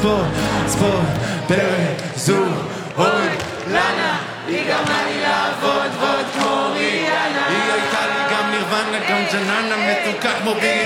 ספורט, זו, אוי, לנה, היא גרמה לי לעבוד, ועוד כמו ריאנה. היא הייתה לי גם נירוונה, גם ג'ננה מתוקה כמו בילי